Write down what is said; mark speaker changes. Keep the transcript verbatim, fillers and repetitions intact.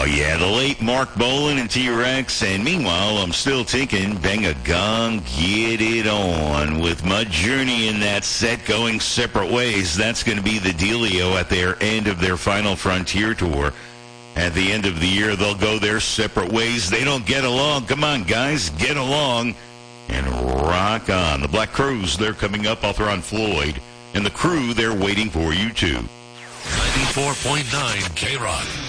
Speaker 1: yeah, the late Mark Bolan and T-Rex. And meanwhile, I'm still thinking, bang a gong, get it on. With Mud Journey in that set going separate ways, that's going to be the dealio at their end of their final Frontier tour. At the end of the year, they'll go their separate ways. They don't get along. Come on, guys, get along and rock on. The Black Crowes, they're coming up. I'll throw on Floyd. And the Crew, they're waiting for you, too.
Speaker 2: ninety-four point nine K-Rock.